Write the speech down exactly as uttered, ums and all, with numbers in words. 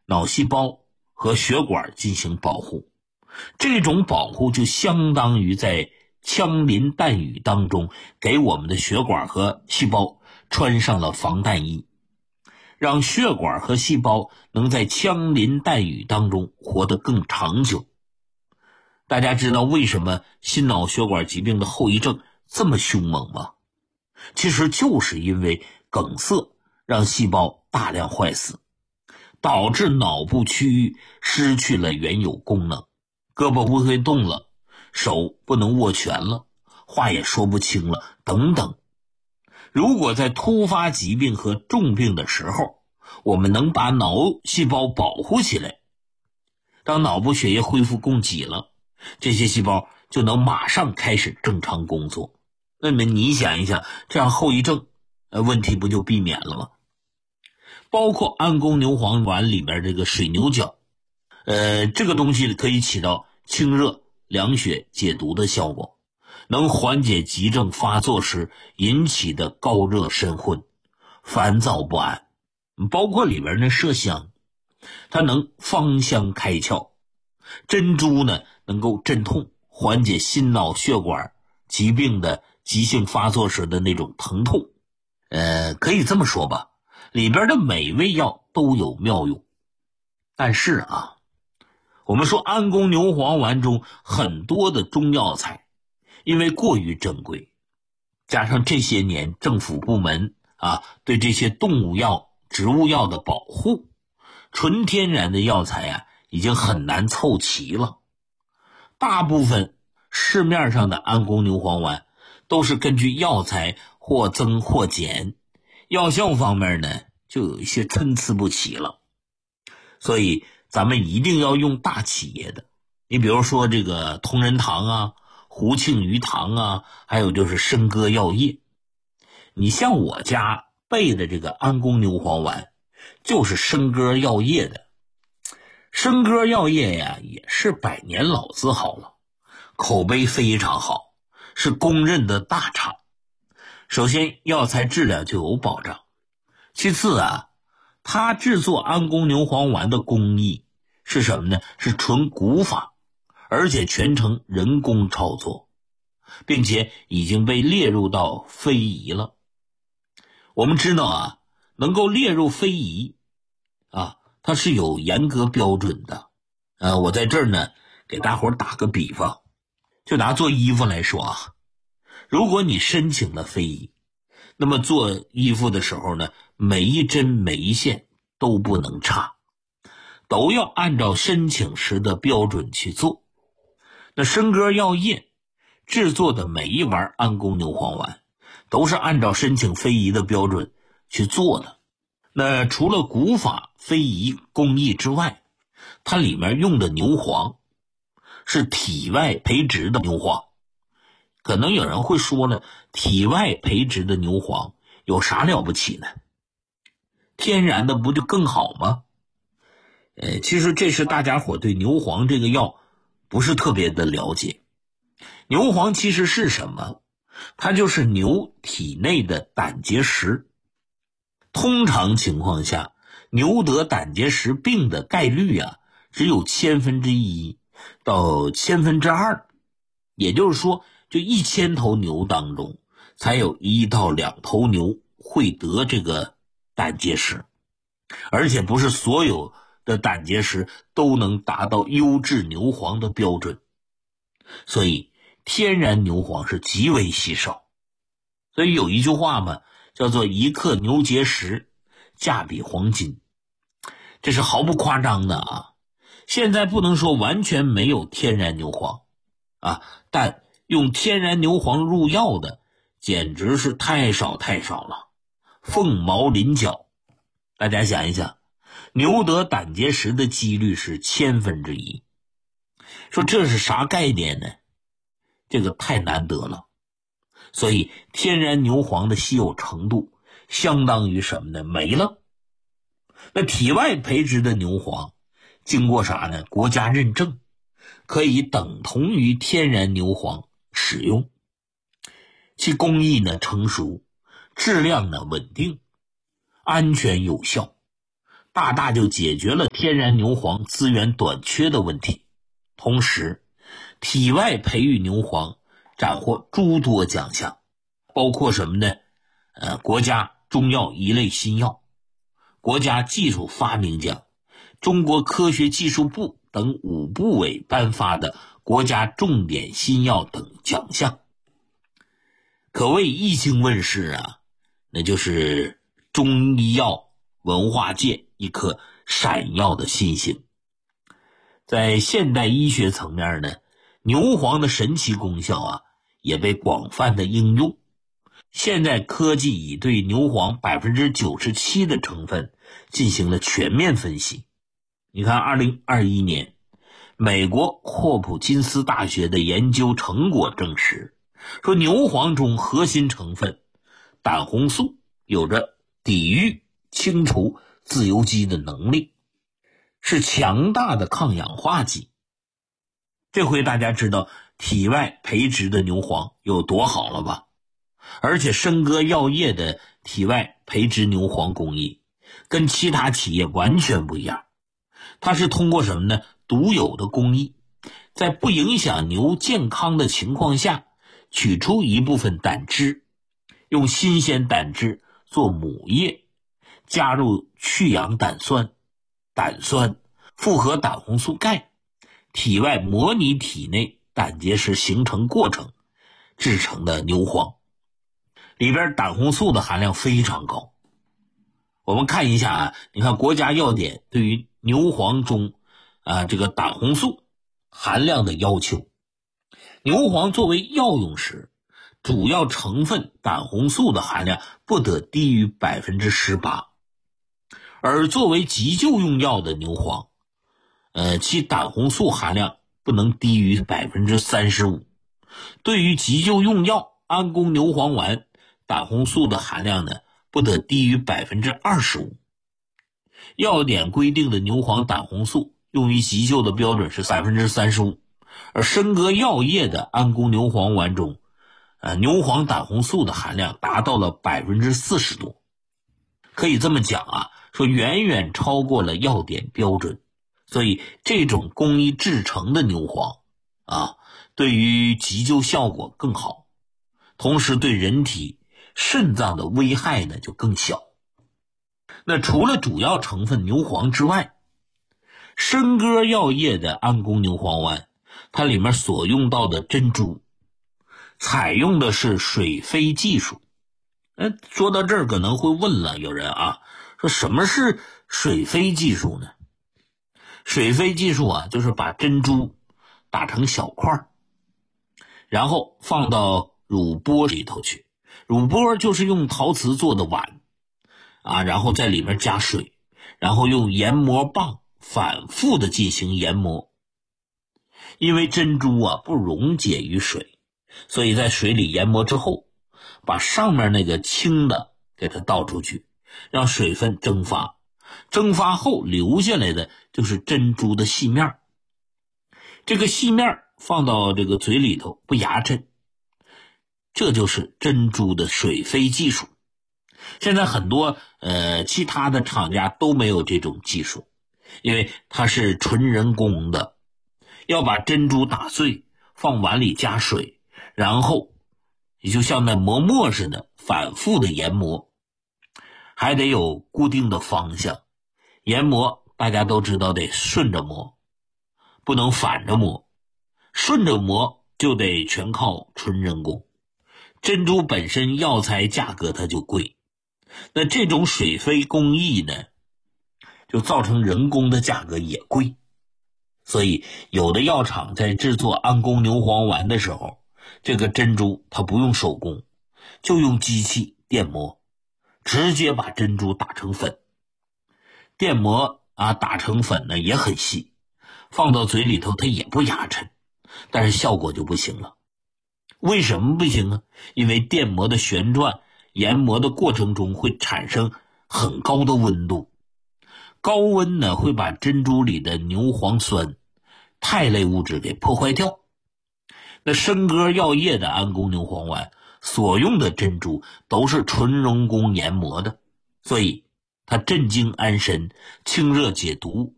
脑细胞和血管进行保护。这种保护就相当于在枪林弹雨当中给我们的血管和细胞穿上了防弹衣，让血管和细胞能在枪林弹雨当中活得更长久。大家知道为什么心脑血管疾病的后遗症这么凶猛吗？其实就是因为梗塞让细胞大量坏死，导致脑部区域失去了原有功能，胳膊不会动了，手不能握拳了，话也说不清了，等等。如果在突发疾病和重病的时候，我们能把脑细胞保护起来，当脑部血液恢复供给了，这些细胞就能马上开始正常工作。那么你想一想，这样后遗症呃问题不就避免了吗？包括安宫牛黄丸里边这个水牛角，呃，这个东西可以起到清热、凉血、解毒的效果，能缓解急症发作时引起的高热身昏、烦躁不安。包括里边的麝香，它能芳香开窍；珍珠呢，能够镇痛，缓解心脑血管疾病的急性发作时的那种疼痛。呃，可以这么说吧，里边的每味药都有妙用。但是啊，我们说安宫牛黄丸中很多的中药材因为过于珍贵，加上这些年政府部门啊对这些动物药、植物药的保护，纯天然的药材啊已经很难凑齐了。大部分市面上的安宫牛黄丸都是根据药材或增或减，药效方面呢就有一些参差不齐了。所以咱们一定要用大企业的，你比如说这个同仁堂啊、胡庆余堂啊，还有就是笙歌药业。你像我家备的这个安宫牛黄丸就是笙歌药业的。笙歌药业呀也是百年老字号了，口碑非常好，是公认的大厂。首先药材质量就有保障，其次啊，它制作安宫牛黄丸的工艺是什么呢？是纯古法，而且全程人工操作，并且已经被列入到非遗了。我们知道啊，能够列入非遗啊，它是有严格标准的。呃，我在这儿呢给大伙打个比方，就拿做衣服来说啊，如果你申请了非遗，那么做衣服的时候呢，每一针每一线都不能差，都要按照申请时的标准去做。那笙歌药业制作的每一丸安宫牛黄丸都是按照申请非遗的标准去做的。那除了古法非遗工艺之外，它里面用的牛黄是体外培植的牛黄。可能有人会说了，体外培植的牛黄有啥了不起呢？天然的不就更好吗？呃，其实这是大家伙对牛黄这个药不是特别的了解。牛黄其实是什么？它就是牛体内的胆结石。通常情况下，牛得胆结石病的概率啊，只有千分之一到千分之二，也就是说，就一千头牛当中，才有一到两头牛会得这个胆结石，而且不是所有的胆结石都能达到优质牛黄的标准，所以天然牛黄是极为稀少。所以有一句话嘛，叫做一克牛结石价比黄金，这是毫不夸张的啊。现在不能说完全没有天然牛黄啊，但用天然牛黄入药的简直是太少太少了，凤毛麟角。大家想一想，牛得胆结石的几率是千分之一，说这是啥概念呢？这个太难得了。所以天然牛黄的稀有程度相当于什么呢？没了。那体外培植的牛黄经过啥呢？国家认证，可以等同于天然牛黄使用，其工艺呢成熟，质量呢稳定，安全有效， 大大就解决了天然牛黄资源短缺的问题。同时，体外培育牛黄斩获诸多奖项，包括什么呢？呃，国家中药一类新药、国家技术发明奖、中国科学技术部等五部委颁发的国家重点新药等奖项，可谓一经问世啊，那就是中医药文化界一颗闪耀的新星。在现代医学层面呢，牛黄的神奇功效啊，也被广泛的应用。现在科技已对牛黄 百分之九十七 的成分进行了全面分析。你看二零二一年，美国霍普金斯大学的研究成果证实，说牛黄中核心成分胆红素有着抵御、清除自由基的能力，是强大的抗氧化剂。这回大家知道体外培植的牛黄有多好了吧？而且申歌药业的体外培植牛黄工艺跟其他企业完全不一样，它是通过什么呢？独有的工艺，在不影响牛健康的情况下，取出一部分胆汁，用新鲜胆汁做母液，加入去氧胆酸、胆酸，复合胆红素钙，体外模拟体内胆结石形成过程制成的牛黄，里边胆红素的含量非常高。我们看一下啊，你看国家药典对于牛黄中啊这个胆红素含量的要求，牛黄作为药用时，主要成分胆红素的含量不得低于 百分之十八， 而作为急救用药的牛黄，呃，其胆红素含量不能低于 百分之三十五。 对于急救用药安宫牛黄丸，胆红素的含量呢不得低于 百分之二十五。 药典规定的牛黄胆红素用于急救的标准是 百分之三十五， 而申歌药业的安宫牛黄丸中呃，牛黄胆红素的含量达到了 百分之四十 多。可以这么讲啊，说远远超过了药典标准。所以这种工艺制成的牛黄啊，对于急救效果更好，同时对人体肾脏的危害呢就更小。那除了主要成分牛黄之外，申歌药业的安宫牛黄丸，它里面所用到的珍珠采用的是水飞技术。哎，说到这儿可能会问了，有人啊说什么是水飞技术呢？水飞技术啊，就是把珍珠打成小块，然后放到乳钵里头去。乳钵就是用陶瓷做的碗啊，然后在里面加水，然后用研磨棒反复的进行研磨。因为珍珠啊不溶解于水，所以在水里研磨之后，把上面那个轻的给它倒出去，让水分蒸发。蒸发后留下来的就是珍珠的细面，这个细面放到这个嘴里头不牙碜，这就是珍珠的水飞技术。现在很多呃其他的厂家都没有这种技术，因为它是纯人工的，要把珍珠打碎，放碗里加水，然后也就像那磨墨似的反复的研磨，还得有固定的方向。研磨大家都知道得顺着磨，不能反着磨，顺着磨就得全靠纯人工。珍珠本身药材价格它就贵，那这种水飞工艺呢，就造成人工的价格也贵。所以有的药厂在制作安宫牛黄丸的时候，这个珍珠它不用手工，就用机器电磨，直接把珍珠打成粉。电磨啊打成粉呢也很细，放到嘴里头它也不牙碜，但是效果就不行了。为什么不行啊？因为电磨的旋转研磨的过程中会产生很高的温度，高温呢会把珍珠里的牛磺酸肽类物质给破坏掉。那申歌药业的安宫牛黄丸所用的珍珠都是纯人工研磨的，所以它镇静安神、清热解毒、